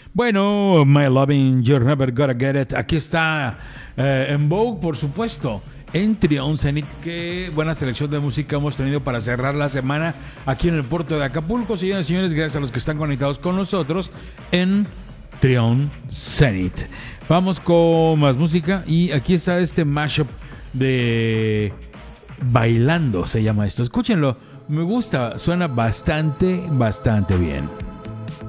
Bueno, My Loving, You're Never Gonna Get It. Aquí está en Vogue, por supuesto. En Trion Zenith, qué buena selección de música hemos tenido para cerrar la semana aquí en el puerto de Acapulco. Señoras y señores, gracias a los que están conectados con nosotros en Trion Zenith. Vamos con más música y aquí está este mashup de Bailando, se llama esto. Escúchenlo, me gusta, suena bastante bien.